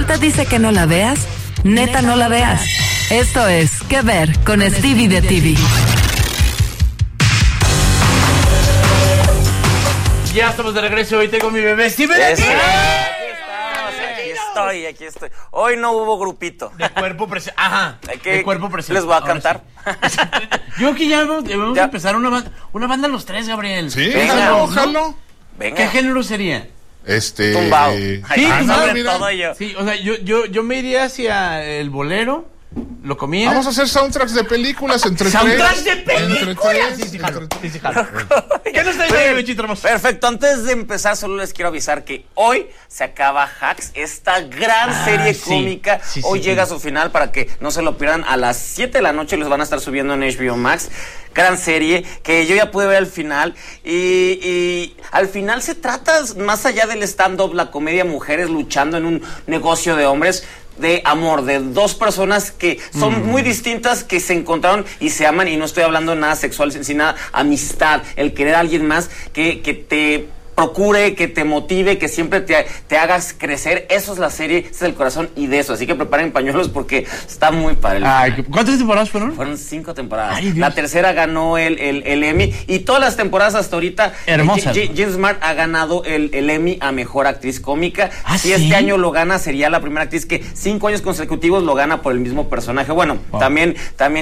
te dice que no la veas, neta no la veas. Esto es ¿Qué ver? Con Stevie de TV. Ya estamos de regreso, hoy tengo mi bebé Stevie de TV. Aquí estoy. Hoy no hubo grupito. De cuerpo presente. Ajá. De cuerpo presente. Les voy a cantar. Sí. Yo que ya debemos empezar una banda los tres, Gabriel. Sí, ojalá. Venga. ¿Qué género sería? Tumbado. Sí, sobre todo yo. Sí, o sea, yo me iría hacia el bolero. Lo comía. Vamos a hacer soundtracks de películas entre ¿Soundtracks tres. de películas? Sí, jalo. ¿Qué nos está diciendo, Bichito hermoso? Perfecto, antes de empezar solo les quiero avisar que hoy se acaba Hacks, esta gran serie cómica. Hoy llega a su final para que no se lo pierdan. A las 7 de la noche los van a estar subiendo en HBO Max. Gran serie que yo ya pude ver al final y al final se trata, más allá del stand-up, la comedia, mujeres luchando en un negocio de hombres, de amor, de dos personas que son muy distintas, que se encontraron y se aman, y no estoy hablando de nada sexual, sino nada, amistad, el querer a alguien más que te procure, que te motive, que siempre te hagas crecer. Eso es la serie, ese es el corazón y de eso. Así que preparen pañuelos porque está muy padre. ¿Cuántas temporadas fueron? Fueron 5 temporadas. Ay, la tercera ganó el Emmy y todas las temporadas hasta ahorita. Hermosa. Jean Smart ha ganado el Emmy a Mejor Actriz Cómica. Si ¿sí? Este año lo gana, sería la primera actriz que 5 años consecutivos lo gana por el mismo personaje. Bueno, también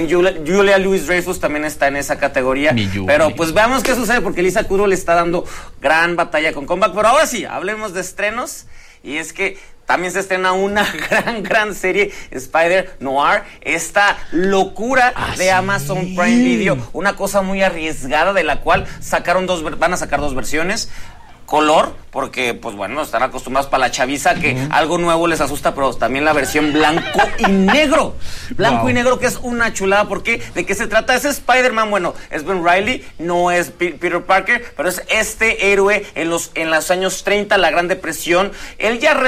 Julia Louis-Dreyfus también está en esa categoría. Pero pues veamos qué sucede porque Lisa Kudrow le está dando gran batalla con Comeback. Pero ahora sí, hablemos de estrenos. Y es que también se estrena una gran serie, Spider-Noir, esta locura de Amazon Prime Video, una cosa muy arriesgada de la cual van a sacar 2 versiones. Color, porque pues bueno, están acostumbrados para la chaviza que algo nuevo les asusta, pero también la versión blanco y negro. Blanco y negro, que es una chulada, porque ¿de qué se trata? Ese Spider-Man, bueno, es Ben Reilly, no es Peter Parker, pero es este héroe en los años 30, la Gran Depresión. Él ya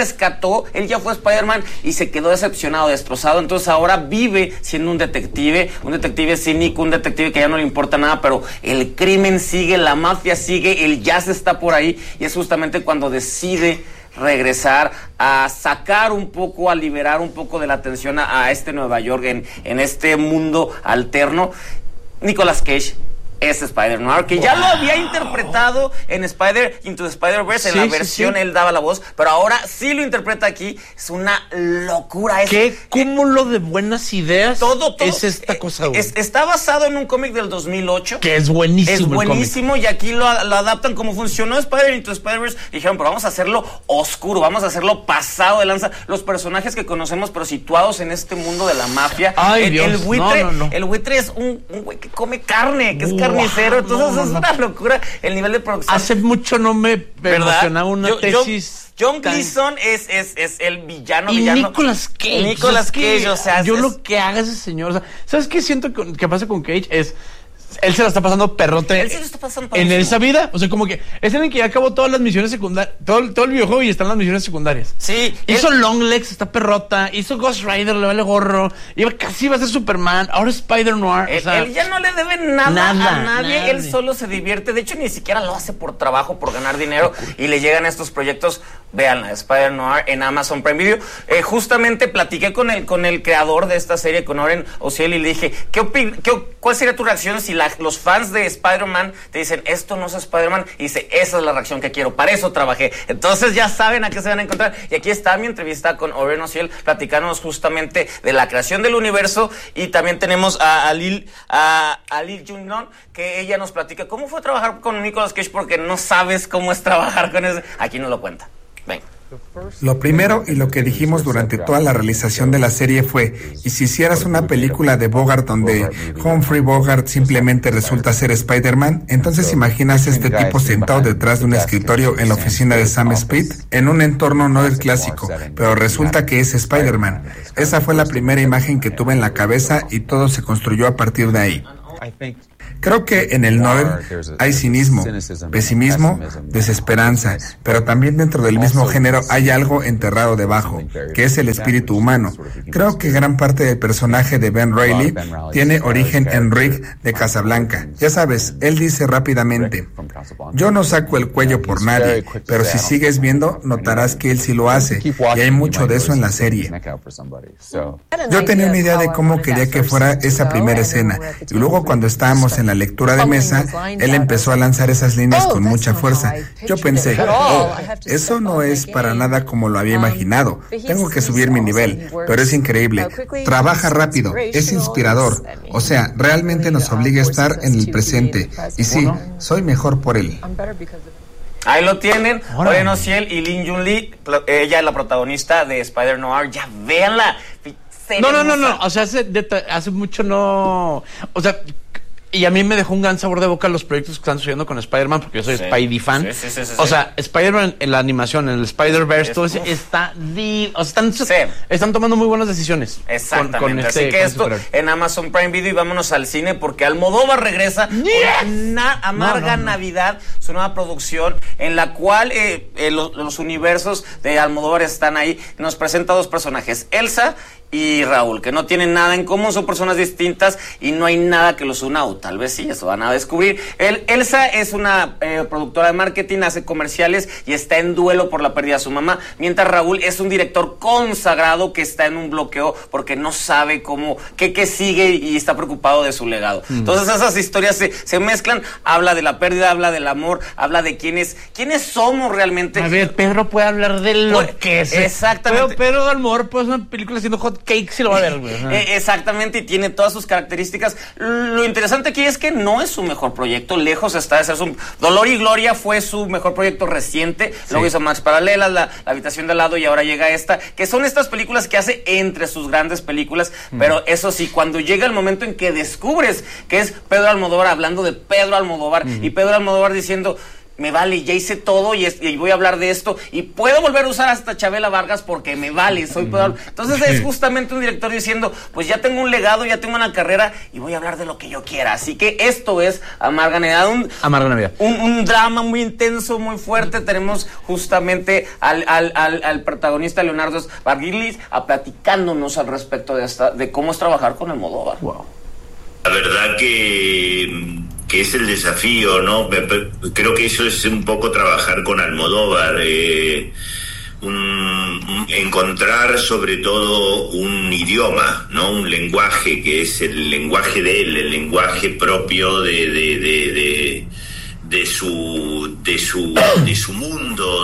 ya fue Spider-Man y se quedó decepcionado, destrozado, entonces ahora vive siendo un detective cínico, un detective que ya no le importa nada, pero el crimen sigue, la mafia sigue, el jazz está por ahí. Y es justamente cuando decide regresar a sacar un poco, a liberar un poco de la atención a este Nueva York en este mundo alterno. Nicolas Cage es Spider-Noir, que ya lo había interpretado en Into the Spider-Verse, en la versión él daba la voz, pero ahora sí lo interpreta aquí. Es una locura. ¿Qué cúmulo de buenas ideas todo es esta cosa? Está basado en un cómic del 2008. Que es buenísimo. Es buenísimo y aquí lo adaptan como funcionó Into the Spider-Verse. Dijeron, pero vamos a hacerlo oscuro, vamos a hacerlo pasado de lanza. Los personajes que conocemos, pero situados en este mundo de la mafia. El buitre, el buitre es un güey que come carne, que es carnicero, entonces es una locura el nivel de producción. Hace mucho no me emocionaba una tesis. John Gleason es el villano. Nicolas Cage. O sea, yo lo que haga ese señor, o sea, ¿sabes qué siento que pasa con Cage? Él se la está pasando perrote. Él se lo está pasando en esa vida. O sea, como que es en el que ya acabó todas las misiones secundarias. Todo el videojuego y están las misiones secundarias. Sí. Hizo Longlegs, está perrota. Hizo Ghost Rider, le vale gorro. Casi iba a ser Superman. Ahora Spider-Noir. Él ya no le debe nada a nadie. Él solo se divierte. De hecho, ni siquiera lo hace por trabajo, por ganar dinero. Y le llegan estos proyectos. Véanla, Spider-Noir en Amazon Prime Video. Justamente platiqué con el creador de esta serie, con Oren Osiel, y le dije, ¿cuál sería tu reacción si los fans de Spider-Man te dicen, esto no es Spider-Man? Y dice, esa es la reacción que quiero, para eso trabajé. Entonces ya saben a qué se van a encontrar. Y aquí está mi entrevista con Oren Osiel, platicándonos justamente de la creación del universo. Y también tenemos a Lil Jungnon, que ella nos platica cómo fue trabajar con Nicolas Cage, porque no sabes cómo es trabajar con ese. Aquí nos lo cuenta. Venga. Lo primero y lo que dijimos durante toda la realización de la serie fue, ¿y si hicieras una película de Bogart donde Humphrey Bogart simplemente resulta ser Spider-Man? Entonces imaginas este tipo sentado detrás de un escritorio en la oficina de Sam Spade, en un entorno no del clásico, pero resulta que es Spider-Man. Esa fue la primera imagen que tuve en la cabeza y todo se construyó a partir de ahí. Creo que en el Nolan hay cinismo, pesimismo, desesperanza, pero también dentro del mismo género hay algo enterrado debajo, que es el espíritu humano. Creo que gran parte del personaje de Ben Reilly tiene origen en Rick de Casablanca. Ya sabes, él dice rápidamente: yo no saco el cuello por nadie, pero si sigues viendo, notarás que él sí lo hace, y hay mucho de eso en la serie. Yo tenía una idea de cómo quería que fuera esa primera escena, y luego cuando estábamos en la lectura de mesa, él empezó a lanzar esas líneas con mucha fuerza. Yo pensé, eso no es para nada como lo había imaginado. Tengo que subir mi nivel, pero es increíble. Trabaja rápido, es inspirador. O sea, realmente nos obliga a estar en el presente. Y sí, soy mejor por él. Ahí lo tienen, Oren Ociel y Lin Jun Lee, ella es la protagonista de Spider-Noir. Ya véanla. No, o sea, hace mucho no, o sea, y a mí me dejó un gran sabor de boca los proyectos que están sucediendo con Spider-Man, porque yo soy Spidey fan. Sí. O sea, Spider-Man en la animación, en el Spider-Verse, todo eso están tomando muy buenas decisiones. Exactamente. Así que esto en Amazon Prime Video, y vámonos al cine porque Almodóvar regresa con Amarga Navidad, su nueva producción en la cual los universos de Almodóvar están ahí. Nos presenta dos personajes, Elsa y Raúl, que no tienen nada en común, son personas distintas y no hay nada que los una, o tal vez sí, eso van a descubrir. Elsa es una productora de marketing, hace comerciales y está en duelo por la pérdida de su mamá, mientras Raúl es un director consagrado que está en un bloqueo porque no sabe qué sigue y está preocupado de su legado. Entonces esas historias se mezclan, habla de la pérdida, habla del amor, habla de quiénes somos realmente. A ver, Pedro puede hablar de lo que es. Exactamente. Pedro Almodóvar puede hacer una película haciendo hot cake, si lo va a ver, güey. Exactamente, y tiene todas sus características. Lo interesante aquí es que no es su mejor proyecto, lejos está de ser su... Dolor y Gloria fue su mejor proyecto reciente, luego hizo Match Paralelas, la Habitación de al lado, y ahora llega esta, que son estas películas que hace entre sus grandes películas, pero eso sí, cuando llega el momento en que descubres que es Pedro Almodóvar hablando de Pedro Almodóvar, y Pedro Almodóvar diciendo... me vale, ya hice todo y voy a hablar de esto y puedo volver a usar hasta Chabela Vargas porque me vale, soy Pedro. Entonces es justamente un director diciendo, pues ya tengo un legado, ya tengo una carrera y voy a hablar de lo que yo quiera. Así que esto es Amarga Navidad, un drama muy intenso, muy fuerte. Tenemos justamente al protagonista Leonardo Sbaraglia platicándonos al respecto de cómo es trabajar con Almodóvar. Wow. La verdad que es el desafío, ¿no? Creo que eso es un poco trabajar con Almodóvar, encontrar sobre todo un idioma, ¿no? Un lenguaje que es el lenguaje de él, el lenguaje propio de su mundo,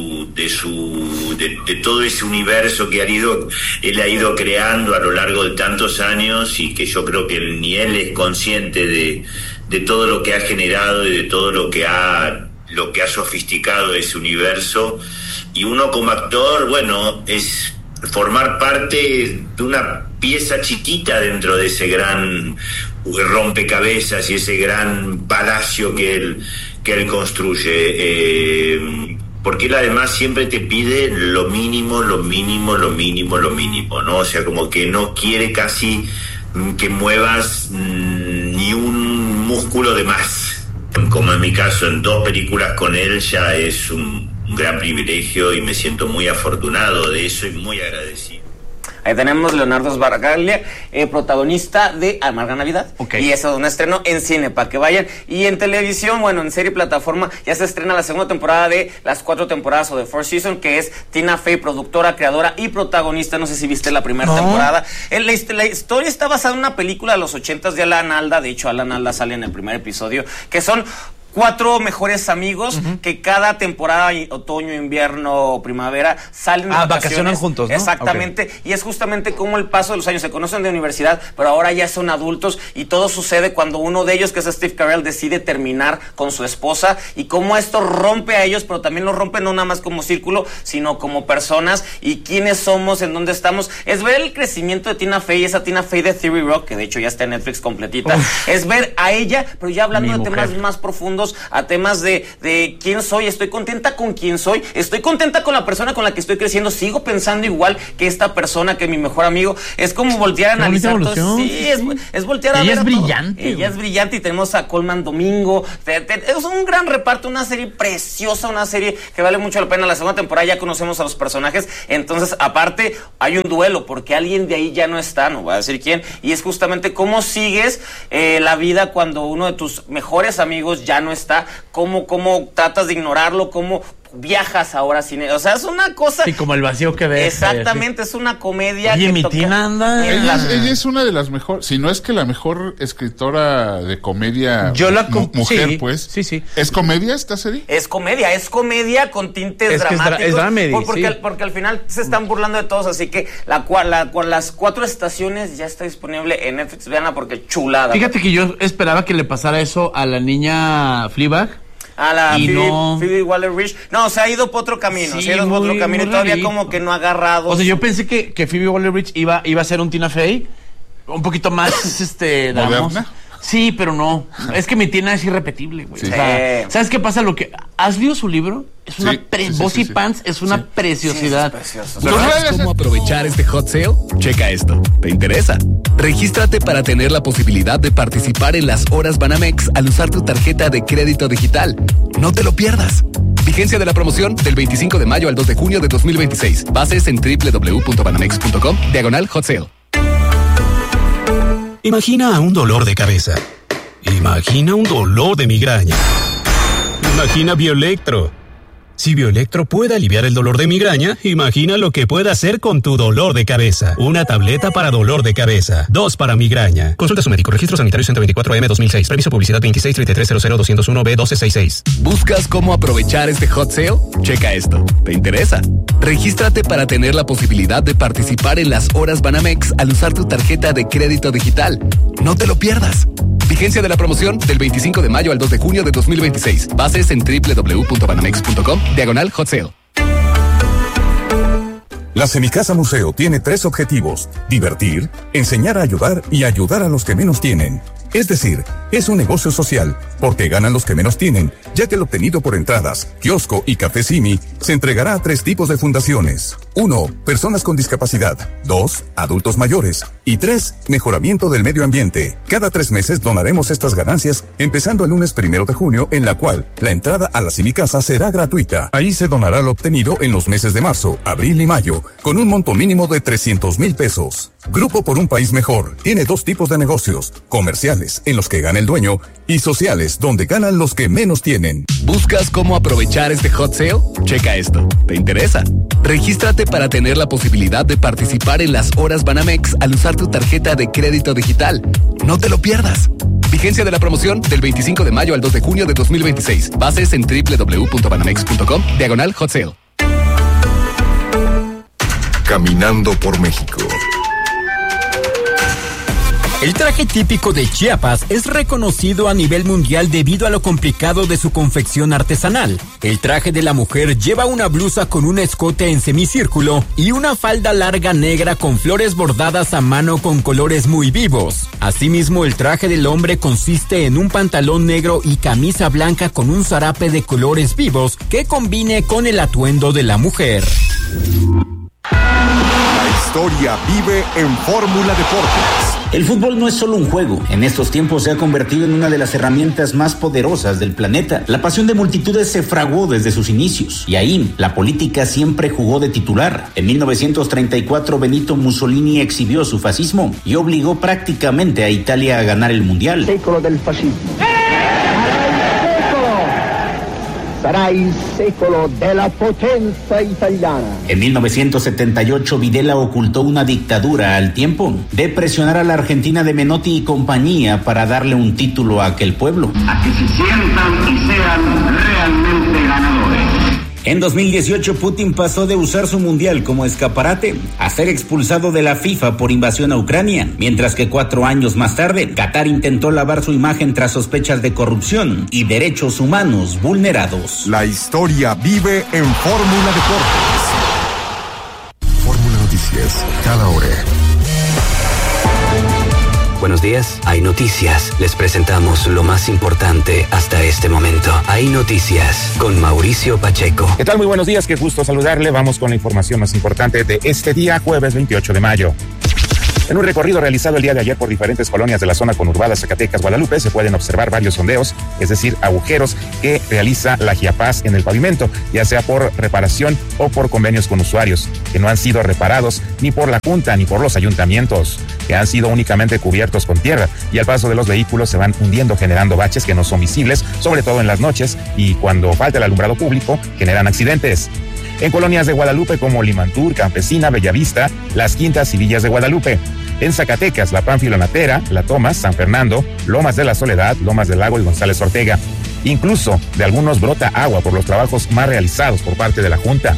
de todo ese universo que él ha ido creando a lo largo de tantos años, y que yo creo que ni él es consciente de todo lo que ha generado y de todo lo que ha sofisticado ese universo. Y uno como actor, bueno, es formar parte de una pieza chiquita dentro de ese gran rompecabezas y ese gran palacio que él construye, porque él además siempre te pide lo mínimo, ¿no? O sea, como que no quiere casi que muevas ni un músculo de más. Como en mi caso, en 2 películas con él ya es un gran privilegio y me siento muy afortunado de eso y muy agradecido. Ahí tenemos Leonardo Sbaraglia, protagonista de Amarga Navidad. Y eso es un estreno en cine, para que vayan. Y en televisión, bueno, en serie y plataforma, ya se estrena la segunda temporada de las 4 temporadas o de 4 Seasons, que es Tina Fey, productora, creadora y protagonista. No sé si viste la primera temporada. La historia está basada en una película de los 80s de Alan Alda. De hecho, Alan Alda sale en el primer episodio, que son 4 mejores amigos que cada temporada, otoño, invierno, primavera, salen de vacacionan juntos, ¿no? Exactamente. Y es justamente como el paso de los años, se conocen de universidad, pero ahora ya son adultos, y todo sucede cuando uno de ellos, que es Steve Carell, decide terminar con su esposa, y cómo esto rompe a ellos, pero también los rompe no nada más como círculo, sino como personas, y quiénes somos, en dónde estamos. Es ver el crecimiento de Tina Fey, esa Tina Fey de Theory Rock, que de hecho ya está en Netflix completita. Es ver a ella, pero ya hablando de temas más profundos, profundos, a temas de quién soy, estoy contenta con quién soy, estoy contenta con la persona con la que estoy creciendo, sigo pensando igual que esta persona, que mi mejor amigo. Es como voltear a analizar todo. Sí, es voltear a ver. Ella es brillante. Ella es brillante, y tenemos a Colman Domingo. Es un gran reparto, una serie preciosa, una serie que vale mucho la pena. La segunda temporada ya conocemos a los personajes, entonces aparte hay un duelo, porque alguien de ahí ya no está, no voy a decir quién, y es justamente cómo sigues la vida cuando uno de tus mejores amigos ya no está, cómo tratas de ignorarlo, cómo viajas ahora sin él. O sea, es una cosa... Sí, como el vacío que ves. Exactamente, es una comedia. Oye, mi Tina anda... Ella es una de las mejores, si no es que la mejor escritora de comedia mujer, sí, pues. Sí. ¿Es comedia esta serie? Es comedia con tintes dramáticos. Es dramedy, porque al final se están burlando de todos, así que con las 4 estaciones ya está disponible en Netflix. Veanla porque chulada. Fíjate que yo esperaba que le pasara eso a la niña Fleabag. A la Phoebe Waller-Bridge. No, se ha ido por otro camino. Sí, se ha ido por otro camino y todavía como que no ha agarrado. O sea, yo pensé que Phoebe Waller-Bridge iba a ser un Tina Fey un poquito más ¿moderna? Sí, pero no. Es que mi Tina es irrepetible, güey. Sí. O sea, ¿sabes qué pasa? ¿Has leído su libro? Es una Bossy Pants es una preciosidad. Sí, es precioso. ¿Sabes cómo aprovechar este hot sale? Checa esto. ¿Te interesa? Regístrate para tener la posibilidad de participar en las horas Banamex al usar tu tarjeta de crédito digital. No te lo pierdas. Vigencia de la promoción del 25 de mayo al 2 de junio de 2026. Bases en www.banamex.com/hot sale. Imagina un dolor de cabeza. Imagina un dolor de migraña. Imagina Bioelectro. Si Bioelectro puede aliviar el dolor de migraña, imagina lo que puede hacer con tu dolor de cabeza. Una tableta para dolor de cabeza, 2 para migraña. Consulta a su médico. Registro sanitario 124M 2006. Permiso publicidad 2633000201B1266. ¿Buscas cómo aprovechar este hot sale? Checa esto. ¿Te interesa? Regístrate para tener la posibilidad de participar en las horas Banamex al usar tu tarjeta de crédito digital. No te lo pierdas. Vigencia de la promoción del 25 de mayo al 2 de junio de 2026. Bases en www.banamex.com/hot sale. La Semicasa Museo tiene 3 objetivos: divertir, enseñar a ayudar y ayudar a los que menos tienen. Es decir, es un negocio social, porque ganan los que menos tienen, ya que el obtenido por entradas, kiosco y café Simi se entregará a 3 tipos de fundaciones. 1. Personas con discapacidad. 2. Adultos mayores. Y 3. Mejoramiento del medio ambiente. Cada 3 meses donaremos estas ganancias, empezando el lunes 1 de junio, en la cual la entrada a la Semicasa será gratuita. Ahí se donará lo obtenido en los meses de marzo, abril y mayo, con un monto mínimo de 300,000 pesos. Grupo por un País Mejor tiene 2 tipos de negocios: comerciales, en los que gana el dueño, y sociales, donde ganan los que menos tienen. ¿Buscas cómo aprovechar este hot sale? Checa esto. ¿Te interesa? Regístrate para tener la posibilidad de participar en las horas Banamex al usar tu tarjeta de crédito digital. No te lo pierdas. Vigencia de la promoción del 25 de mayo al 2 de junio de 2026. Bases en www.banamex.com/hot sale. Caminando por México. El traje típico de Chiapas es reconocido a nivel mundial debido a lo complicado de su confección artesanal. El traje de la mujer lleva una blusa con un escote en semicírculo y una falda larga negra con flores bordadas a mano con colores muy vivos. Asimismo, el traje del hombre consiste en un pantalón negro y camisa blanca con un zarape de colores vivos que combine con el atuendo de la mujer. La historia vive en Fórmula Deportes. El fútbol no es solo un juego. En estos tiempos se ha convertido en una de las herramientas más poderosas del planeta. La pasión de multitudes se fraguó desde sus inicios. Y ahí, la política siempre jugó de titular. En 1934, Benito Mussolini exhibió su fascismo y obligó prácticamente a Italia a ganar el Mundial. Secolo del fascismo. Sarà il secolo della potenza italiana. En 1978, Videla ocultó una dictadura al tiempo de presionar a la Argentina de Menotti y compañía para darle un título a aquel pueblo. A que se sientan y sean realmente ganadores. En 2018, Putin pasó de usar su mundial como escaparate a ser expulsado de la FIFA por invasión a Ucrania, mientras que 4 años más tarde, Qatar intentó lavar su imagen tras sospechas de corrupción y derechos humanos vulnerados. La historia vive en Fórmula Deportes. Fórmula Noticias, cada hora. Buenos días, hay noticias. Les presentamos lo más importante hasta este momento. Hay noticias con Mauricio Pacheco. ¿Qué tal? Muy buenos días, qué gusto saludarle. Vamos con la información más importante de este día, jueves 28 de mayo. En un recorrido realizado el día de ayer por diferentes colonias de la zona conurbada Zacatecas, Guadalupe, se pueden observar varios sondeos, es decir, agujeros que realiza la Giapaz en el pavimento, ya sea por reparación o por convenios con usuarios, que no han sido reparados ni por la Junta ni por los ayuntamientos, que han sido únicamente cubiertos con tierra, y al paso de los vehículos se van hundiendo, generando baches que no son visibles, sobre todo en las noches, y cuando falta el alumbrado público, generan accidentes. En colonias de Guadalupe como Limantur, Campesina, Bellavista, Las Quintas y Villas de Guadalupe. En Zacatecas, La Pánfilo Natera, La Tomas, San Fernando, Lomas de la Soledad, Lomas del Lago y González Ortega. Incluso de algunos brota agua por los trabajos más realizados por parte de la Junta.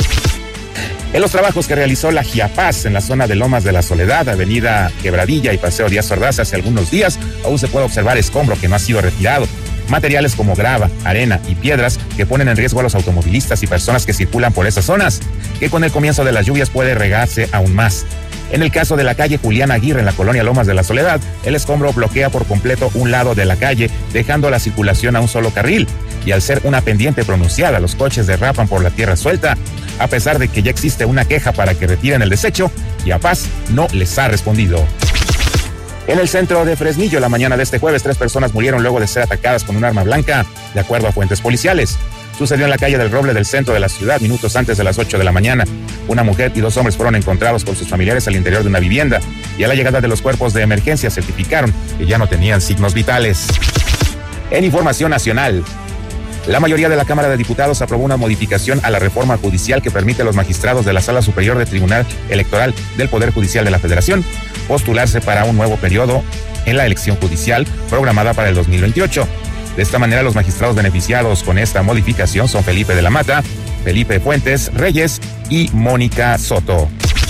En los trabajos que realizó la Giapaz en la zona de Lomas de la Soledad, Avenida Quebradilla y Paseo Díaz Ordaz hace algunos días, aún se puede observar escombro que no ha sido retirado. Materiales como grava, arena y piedras que ponen en riesgo a los automovilistas y personas que circulan por esas zonas, que con el comienzo de las lluvias puede regarse aún más. En el caso de la calle Julián Aguirre en la colonia Lomas de la Soledad, el escombro bloquea por completo un lado de la calle, dejando la circulación a un solo carril. Y al ser una pendiente pronunciada, los coches derrapan por la tierra suelta. A pesar de que ya existe una queja para que retiren el desecho, Giapaz no les ha respondido. En el centro de Fresnillo, la mañana de este jueves, 3 personas murieron luego de ser atacadas con un arma blanca, de acuerdo a fuentes policiales. Sucedió en la calle del Roble del centro de la ciudad, minutos antes de las 8 de la mañana. Una mujer y 2 hombres fueron encontrados por sus familiares al interior de una vivienda, y a la llegada de los cuerpos de emergencia certificaron que ya no tenían signos vitales. En información nacional, la mayoría de la Cámara de Diputados aprobó una modificación a la reforma judicial que permite a los magistrados de la Sala Superior de Tribunal Electoral del Poder Judicial de la Federación postularse para un nuevo periodo en la elección judicial programada para el 2028. De esta manera, los magistrados beneficiados con esta modificación son Felipe de la Mata, Felipe Fuentes Reyes y Mónica Soto.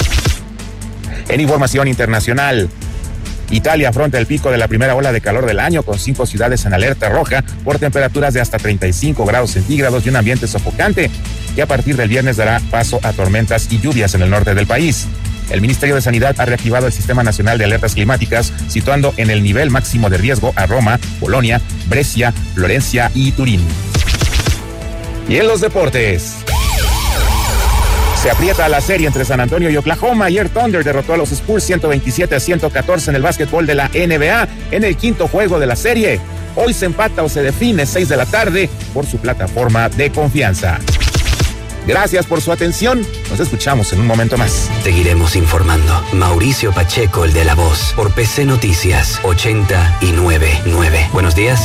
En información internacional, Italia afronta el pico de la primera ola de calor del año, con 5 ciudades en alerta roja por temperaturas de hasta 35 grados centígrados y un ambiente sofocante, que a partir del viernes dará paso a tormentas y lluvias en el norte del país. El Ministerio de Sanidad ha reactivado el Sistema Nacional de Alertas Climáticas, situando en el nivel máximo de riesgo a Roma, Bolonia, Brescia, Florencia y Turín. Y en los deportes, se aprieta la serie entre San Antonio y Oklahoma. Ayer Thunder derrotó a los Spurs 127-114 en el básquetbol de la NBA en el 5º juego de la serie. Hoy se empata o se define 6 de la tarde por su plataforma de confianza. Gracias por su atención. Nos escuchamos en un momento más. Seguiremos informando. Mauricio Pacheco, el de La Voz, por PC Noticias 89.9. Buenos días.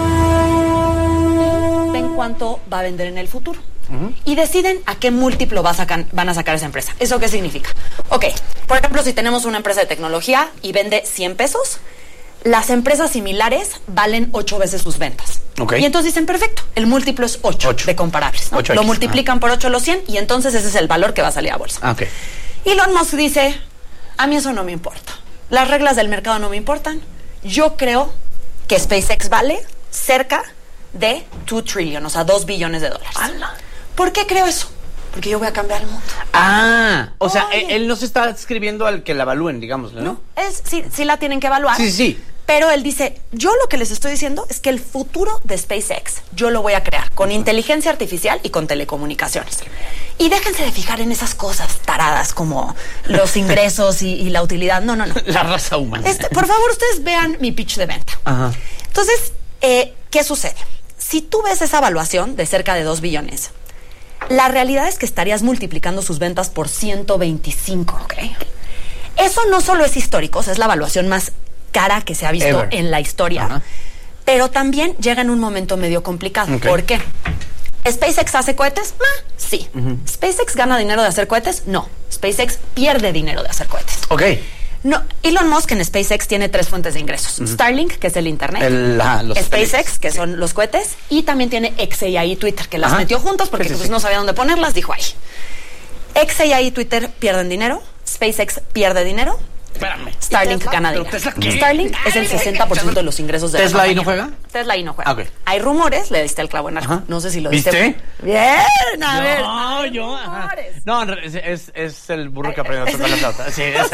¿En cuánto va a vender en el futuro? Y deciden a qué múltiplo van a sacar esa empresa. ¿Eso qué significa? Ok, por ejemplo, si tenemos una empresa de tecnología y vende 100 pesos, las empresas similares valen 8 veces sus ventas. Okay. Y entonces dicen, perfecto, el múltiplo es 8 de comparables, ¿no? Lo multiplican por 8 los 100 y entonces ese es el valor que va a salir a bolsa. Okay. Elon Musk dice, a mí eso no me importa. Las reglas del mercado no me importan. Yo creo que SpaceX vale cerca de 2 trillion, o sea, 2 billones de dólares. ¡Hala! ¿Por qué creo eso? Porque yo voy a cambiar el mundo. O sea, él no se está escribiendo al que la evalúen, digámoslo, ¿no? Sí la tienen que evaluar. Sí. Pero él dice, yo lo que les estoy diciendo es que el futuro de SpaceX yo lo voy a crear con inteligencia artificial y con telecomunicaciones. Y déjense de fijar en esas cosas taradas como los ingresos y la utilidad. No. La raza humana. Por favor, ustedes vean mi pitch de venta. Ajá. Entonces, ¿qué sucede? Si tú ves esa evaluación de cerca de 2 billones, la realidad es que estarías multiplicando sus ventas por 125, ¿ok? Eso no solo es histórico, o sea, es la evaluación más cara que se ha visto en la historia, pero también llega en un momento medio complicado. Okay. ¿Por qué? ¿SpaceX hace cohetes? Sí. ¿SpaceX gana dinero de hacer cohetes? No. SpaceX pierde dinero de hacer cohetes. Ok. No, Elon Musk en SpaceX tiene 3 fuentes de ingresos. Starlink, que es el internet. SpaceX, que son los cohetes. Y también tiene XAI y Twitter, que las metió juntas porque no sabía dónde ponerlas, dijo ahí. XAI y Twitter pierden dinero. SpaceX pierde dinero. espérame. Starlink gana dinero. Starlink es el 60% de los ingresos de ¿Tesla la ahí no juega? Tesla ahí no juega. Okay. Hay rumores, le diste el clavo en algo. No sé si lo diste. ¿Viste? Bien, a ver. No, yo. No, es el burro que aprendió a tocar la flauta. Sí, es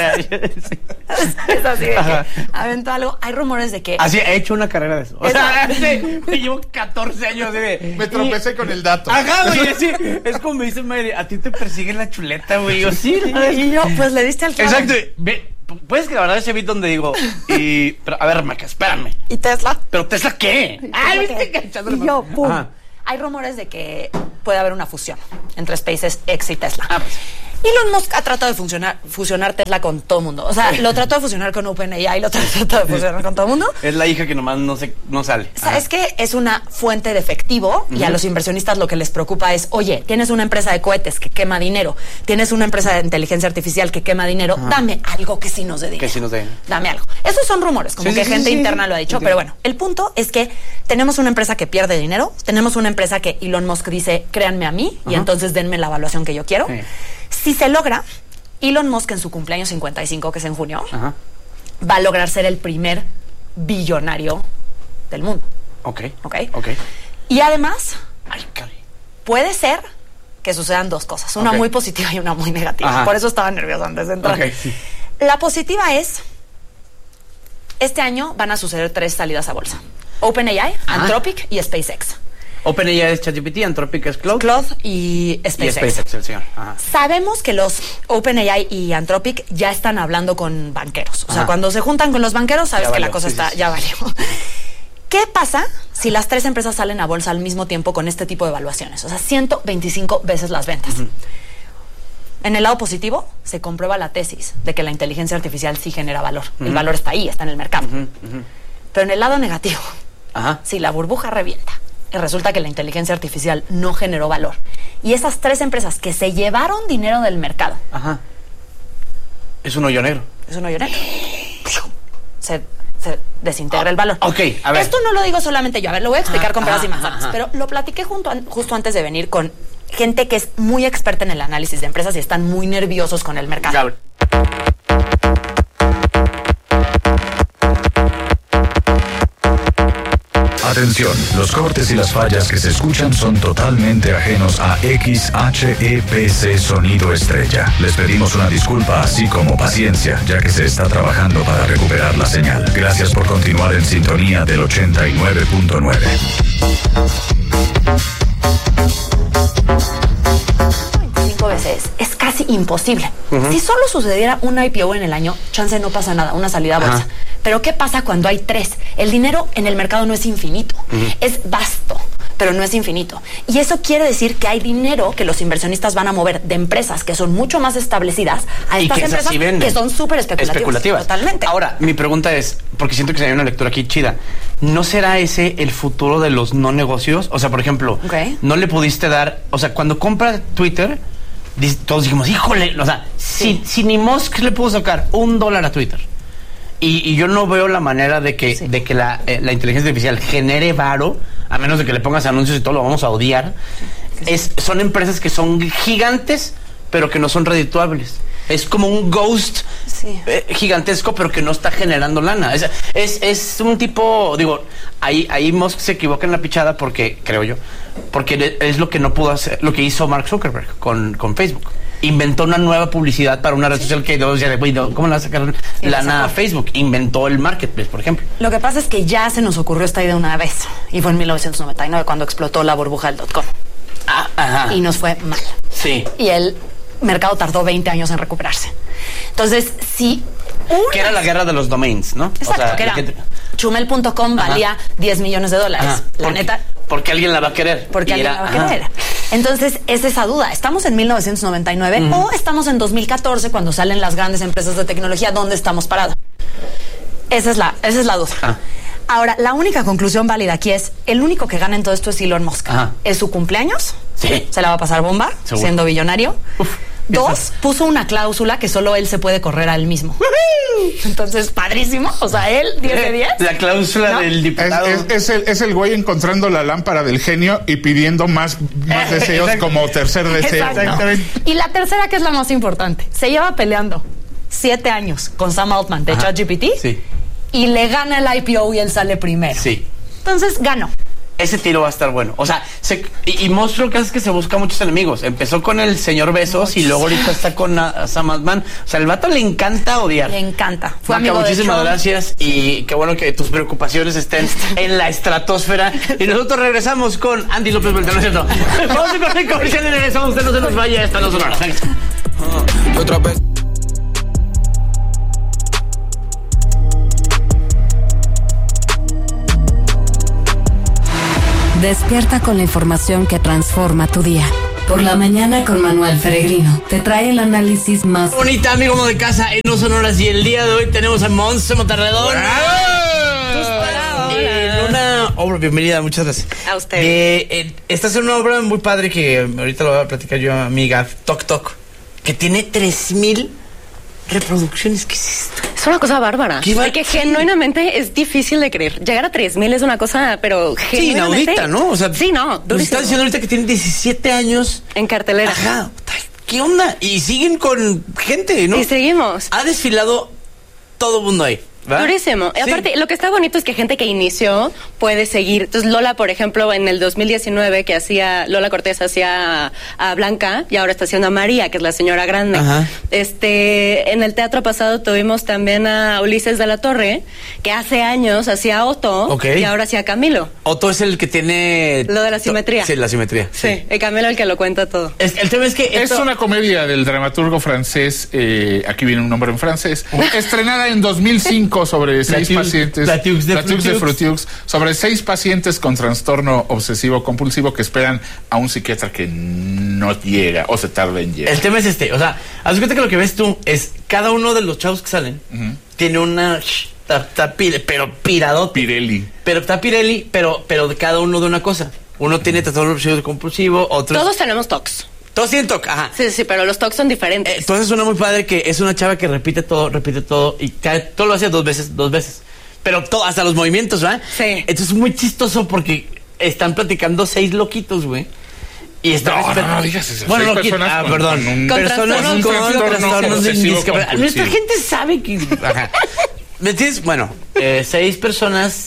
así. Aventó algo. Hay rumores de que. Así, he hecho una carrera de eso. O sea, me llevo 14 años de. Me tropecé con el dato. Ajá, güey. Es como me dice Mayri, a ti te persigue la chuleta, güey. Yo sí. Y yo, pues le diste al clavo. Exacto. Puedes que la verdad ese beat donde digo, pero a ver, Maca, espérame. ¿Y Tesla? ¿Pero Tesla qué? ¿Viste? Y yo, pum. Ajá. Hay rumores de que puede haber una fusión entre SpaceX y Tesla. Pues. Elon Musk ha tratado de fusionar Tesla con todo el mundo. O sea, lo trató de fusionar con OpenAI, lo trató de fusionar con todo el mundo. Es la hija que nomás no sale. ¿Sabes qué? Es una fuente de efectivo y a los inversionistas lo que les preocupa es, oye, tienes una empresa de cohetes que quema dinero, tienes una empresa de inteligencia artificial que quema dinero, dame algo que sí nos dé dinero. Que sí nos dé. Dame algo. Esos son rumores, como que gente interna lo ha dicho, pero bueno, el punto es que tenemos una empresa que pierde dinero, tenemos una empresa que Elon Musk dice, créanme a mí y entonces denme la evaluación que yo quiero. Sí. Si se logra, Elon Musk en su cumpleaños 55, que es en junio, va a lograr ser el primer billonario del mundo. Ok. Y además, puede ser que sucedan dos cosas, una muy positiva y una muy negativa. Por eso estaba nerviosa antes de entrar. Sí. La positiva es, este año van a suceder 3 salidas a bolsa. OpenAI, Anthropic y SpaceX. OpenAI es ChatGPT, Anthropic es Claude. Claude y SpaceX. Y SpaceX, el señor. Sabemos que los OpenAI y Anthropic ya están hablando con banqueros. O sea, cuando se juntan con los banqueros, sabes que la cosa ya valió. ¿Qué pasa si las 3 empresas salen a bolsa al mismo tiempo con este tipo de evaluaciones? O sea, 125 veces las ventas. En el lado positivo, se comprueba la tesis de que la inteligencia artificial sí genera valor. El valor está ahí, está en el mercado. Pero en el lado negativo, si la burbuja revienta, y resulta que la inteligencia artificial no generó valor. Y esas 3 empresas que se llevaron dinero del mercado. Es un hoyo negro. Es un hoyo negro. Se desintegra el valor. Ok, a ver. Esto no lo digo solamente yo. A ver, lo voy a explicar con peras y manzanas. Pero lo platiqué justo antes de venir con gente que es muy experta en el análisis de empresas y están muy nerviosos con el mercado. Atención, los cortes y las fallas que se escuchan son totalmente ajenos a XHEPC Sonido Estrella. Les pedimos una disculpa así como paciencia, ya que se está trabajando para recuperar la señal. Gracias por continuar en sintonía del 89.9. Veces es casi imposible. Si solo sucediera un IPO en el año, chance no pasa nada, una salida a bolsa. Pero ¿qué pasa cuando hay 3? El dinero en el mercado no es infinito, es vasto, pero no es infinito. Y eso quiere decir que hay dinero que los inversionistas van a mover de empresas que son mucho más establecidas a estas empresas que son súper especulativas. Totalmente. Ahora, mi pregunta es, porque siento que se hay una lectura aquí chida, ¿no será ese el futuro de los no negocios? O sea, por ejemplo, no le pudiste dar, o sea, cuando compra Twitter, todos dijimos, híjole, o sea, si ni Musk le pudo sacar $1 a Twitter y yo no veo la manera de que la inteligencia artificial genere varo, a menos de que le pongas anuncios y todo lo vamos a odiar. Son empresas que son gigantes pero que no son redituables. Es como un ghost gigantesco, pero que no está generando lana. Es un tipo, digo, ahí Musk se equivoca en la pichada porque, creo yo, porque es lo que no pudo hacer, lo que hizo Mark Zuckerberg con Facebook. Inventó una nueva publicidad para una red social que todos decían, ¿cómo le va a sacar lana a Facebook? Inventó el Marketplace, por ejemplo. Lo que pasa es que ya se nos ocurrió esta idea una vez, y fue en 1999 cuando explotó la burbuja del .com. Y nos fue mal. Sí. Y el mercado tardó 20 años en recuperarse. Entonces, sí. Que era la guerra de los domains, ¿no? Exacto, o sea, que era Chumel.com valía $10 millones. La neta. Porque alguien la va a querer. Porque alguien la va a querer. Entonces, es esa duda. ¿Estamos en 1999 o estamos en 2014 cuando salen las grandes empresas de tecnología? ¿Dónde estamos parados? Esa es la duda. Ahora, la única conclusión válida aquí es, el único que gana en todo esto es Elon Musk. Es su cumpleaños. Sí. Se la va a pasar bomba, siendo billonario. 2, puso una cláusula que solo él se puede correr a él mismo. Entonces, padrísimo. O sea, él, 10 de 10. La cláusula del diputado. Es el güey encontrando la lámpara del genio y pidiendo más deseos como tercer deseo. Y la tercera, que es la más importante, se lleva peleando 7 años con Sam Altman de ChatGPT. Sí. Y le gana el IPO y él sale primero. Sí. Entonces, ganó. Ese tiro va a estar bueno. O sea, y Monstruo que hace que se busca muchos enemigos. Empezó con el señor Besos y luego ahorita está con Sam Altman. O sea, el vato le encanta odiar. Le encanta. Fue amigo muchísimas gracias y qué bueno que tus preocupaciones estén en la estratosfera. Y nosotros regresamos con Andy López Beltrán, ¿no es cierto? Vamos a correr comercial y regresamos. Usted no se nos vaya, esta no es una hora. Otra vez. Despierta con la información que transforma tu día. Por la mañana con Manuel Peregrino. Te trae el análisis más bonita, amigo de casa en No Sonoras. Y el día de hoy tenemos a Monse Monterredón. En una obra, bienvenida, muchas gracias. A usted. Esta es una obra muy padre que ahorita lo voy a platicar yo a amiga, Tok Tok, que tiene 3,000 reproducciones. ¿Qué es esto? Es una cosa bárbara. Porque genuinamente es difícil de creer. Llegar a 3,000 es una cosa, pero genuinamente... Sí, inaudita, ¿no? O sea, sí, no. Nos están diciendo ahorita que tienen 17 años. En cartelera. Ajá. ¿Qué onda? Y siguen con gente, ¿no? Y seguimos. Ha desfilado todo el mundo ahí. ¿verdad? Durísimo. Y aparte, lo que está bonito es que gente que inició puede seguir. Entonces, Lola, por ejemplo, en el 2019, que hacía, Lola Cortés hacía a Blanca, y ahora está haciendo a María, que es la señora grande. Ajá. En el teatro pasado tuvimos también a Ulises de la Torre, que hace años hacía a Otto, y ahora hacía a Camilo. Otto es el que tiene... Lo de la simetría. Sí, la simetría. Sí, el Camilo el que lo cuenta todo. El tema es que... Es una comedia del dramaturgo francés, aquí viene un nombre en francés, estrenada en 2005 sobre 6 pacientes... Latux de Frutiux, sobre 6 pacientes con trastorno obsesivo-compulsivo que esperan a un psiquiatra que no llega o se tarda en llegar. El tema es o sea, haz cuenta que lo que ves tú es cada uno de los chavos que salen tiene una... pero piradot. Pirelli. Pero está Pirelli, pero de cada uno de una cosa. Uno tiene trastorno obsesivo compulsivo, otros... Todos tenemos TOCs. Todos tienen TOC, ajá. Sí, pero los TOCs son diferentes. Entonces suena muy padre que es una chava que repite todo y todo lo hace dos veces. Pero todo, hasta los movimientos, ¿verdad? Sí. Entonces es muy chistoso porque están platicando 6 loquitos, güey. Y están no digas eso. Bueno, personas perdón. Personas con trastornos de discapacidad. Nuestra gente sabe que... Ajá. ¿Me entiendes? Bueno, 6 personas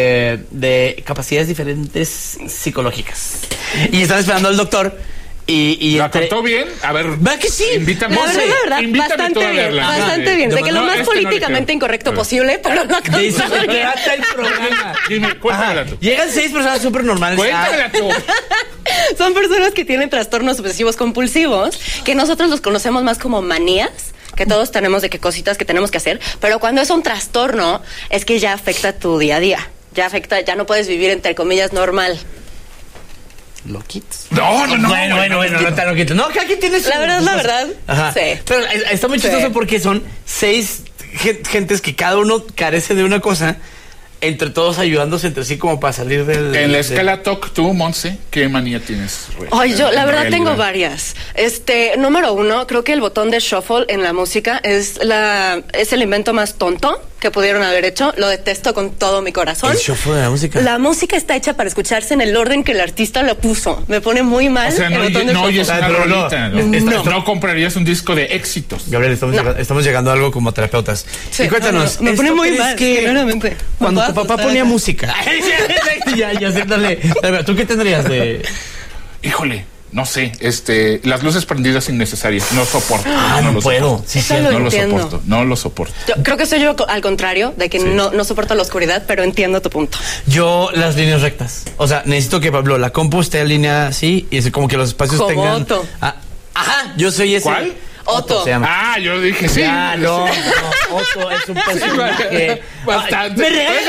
de capacidades diferentes psicológicas. Y están esperando al doctor. ¿La contó bien? A ver, ¿verdad que sí? Invítame. La verdad, bastante bien. Bastante bien. De que lo más políticamente incorrecto posible, pero no de eso se trata el programa. Dime, cuéntamela tú. Llegan 6 personas súper normales. Cuéntamela tú. Son personas que tienen trastornos obsesivos compulsivos, que nosotros los conocemos más como manías, que todos tenemos de qué cositas que tenemos que hacer, pero cuando es un trastorno es que ya afecta tu día a día, ya no puedes vivir entre comillas normal. Loquitos. No. Bueno, no tan loquitos. No, que aquí tienes... La verdad. Ajá. Sí. Pero está muy chistoso porque son 6 gentes que cada uno carece de una cosa, entre todos ayudándose entre sí como para salir del... En la escala TOC, tú, Monse, ¿qué manía tienes? Ay, yo la verdad tengo varias. Número 1, creo que el botón de shuffle en la música es el invento más tonto que pudieron haber hecho. Lo detesto con todo mi corazón. ¿El shuffle de la música? La música está hecha para escucharse en el orden que el artista lo puso. Me pone muy mal. O sea, el botón de no oyes una rolita. No comprarías un disco de éxitos. Gabriel, estamos llegando a algo como terapeutas. Sí, y cuéntanos. Me pone muy mal, claramente. Cuando tu papá ponía música. ya, siéntale. ¿Tú qué tendrías de...? Híjole. No sé, las luces prendidas innecesarias, no soporto. No puedo. Sí, no lo soporto. Yo creo que soy yo al contrario, de que no soporto la oscuridad, pero entiendo tu punto. Yo las líneas rectas. O sea, necesito que, Pablo, la compu esté alineada así y es como que los espacios como tengan... Otto. Ajá, yo soy ese. ¿Cuál? Otto. Se llama. Yo dije sí. No, Otto es un personaje. Bastante. Me regañas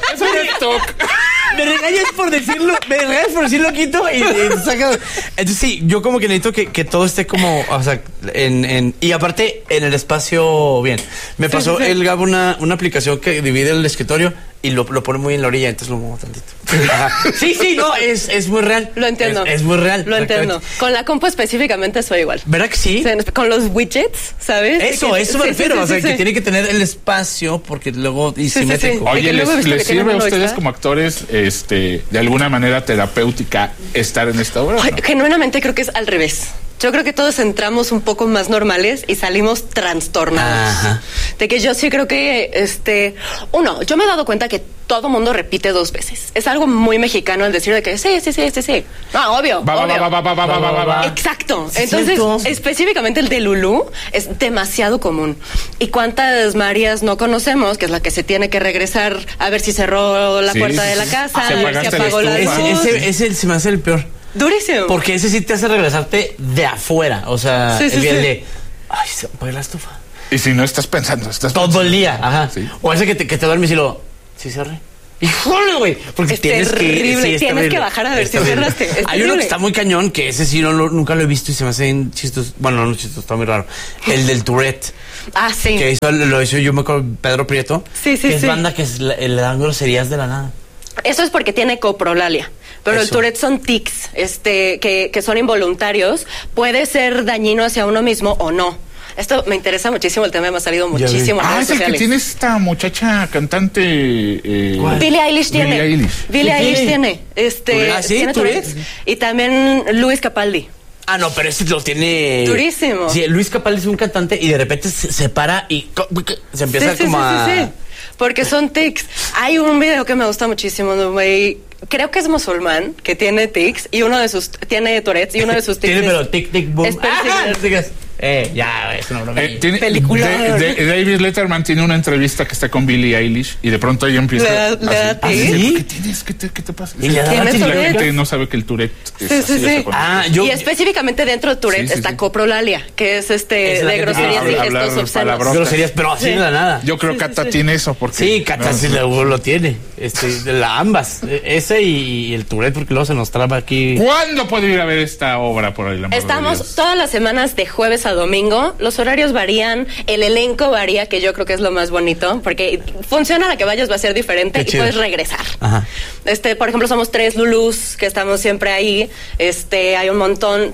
por decirlo quito y saca. Entonces sí, yo como que necesito que todo esté como, o sea, y aparte en el espacio bien. Me pasó el Gabo una aplicación que divide el escritorio y lo pone muy en la orilla, entonces lo muevo tantito. Ajá. Sí, no, es muy real. Lo entiendo. Es muy real. Lo entiendo. Con la compu específicamente soy igual. ¿Verdad que sí? Con los widgets, ¿sabes? Eso me refiero. O sea, que tiene que tener el espacio porque luego y simétrico. Oye, ¿les sirve a ustedes como actores de alguna manera terapéutica estar en esta obra? Genuinamente creo que es al revés. Yo creo que todos entramos un poco más normales y salimos trastornados. Ajá. De que yo sí creo que, yo me he dado cuenta que todo mundo repite 2 veces. Es algo muy mexicano el decir de que sí. No, obvio. Exacto. Entonces, específicamente el de Lulú es demasiado común. ¿Y cuántas Marías no conocemos? Que es la que se tiene que regresar a ver si cerró la puerta de la casa, a ver si apagó la luz. Ese se me hace el peor. Durísimo. Porque ese sí te hace regresarte de afuera. O sea, el día de, ay, se apaga la estufa. Y si no estás pensando, todo el día. Ajá. Sí. O ese que te duermes y lo, sí cerré. ¡Híjole, güey! Porque tienes terrible. Tienes que bajar a ver si cerraste. Hay uno que está muy cañón, que ese sí nunca lo he visto y se me hacen chistos. Bueno, no chistos, está muy raro. El del Tourette. Ah, sí. Que lo hizo yo me acuerdo, Pedro Prieto. Sí. Que es banda que le dan groserías de la nada. Eso es porque tiene coprolalia. Pero el Tourette son tics, que son involuntarios. Puede ser dañino hacia uno mismo o no. Esto me interesa muchísimo, el tema me ha salido muchísimo en redes sociales. Es el que tiene esta muchacha cantante... Billie Eilish tiene. Billie Eilish tiene. Tiene Tourette. Y también Luis Capaldi. Ah, no, pero ese lo tiene... Durísimo. Sí, Luis Capaldi es un cantante y de repente se para y se empieza Sí. Porque son tics. Hay un video que me gusta muchísimo, güey. Creo que es musulmán, que tiene tics y tiene Tourette's y uno de sus tics. Tiene, pero tic, boom. Ya, es una broma. Película. David Letterman tiene una entrevista que está con Billie Eilish y de pronto ella empieza le da ¿Qué tienes? ¿Qué te pasa? Y la gente no sabe que el Tourette es sí. Y específicamente dentro de Tourette está coprolalia, que es de groserías y gestos obscenos. Groserías, pero así de la nada. Yo creo que Cata tiene eso. Porque, sí, Cata sí lo tiene. Ambas. Ese y el Tourette, porque luego se nos traba aquí. ¿Cuándo puedo ir a ver esta obra, por ahí? Estamos todas las semanas de jueves a domingo. Los horarios varían, el elenco varía, que yo creo que es lo más bonito, porque funciona, la que vayas va a ser diferente y puedes regresar. Ajá. Por ejemplo, somos 3 Lulús que estamos siempre ahí. Hay un montón.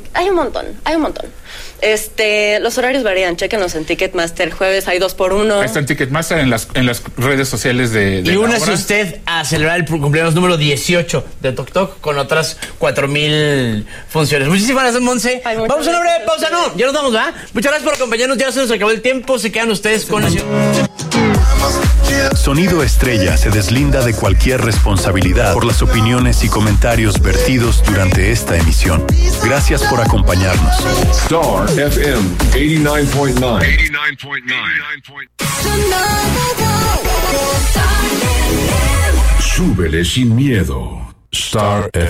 Los horarios varían, chéquenlos en Ticketmaster. Jueves hay 2x1. Está en Ticketmaster, en las redes sociales de y únase usted a celebrar el cumpleaños número 18 de Tok Tok con otras 4,000 funciones. Muchísimas gracias, Monse. Vamos a una breve pausa, no, ya nos vamos, ¿verdad? Muchas gracias por acompañarnos, ya se nos acabó el tiempo, se quedan ustedes con Sonido Estrella se deslinda de cualquier responsabilidad por las opiniones y comentarios vertidos durante esta emisión. Gracias por acompañarnos. Star FM 89.9. Súbele sin miedo. Star FM.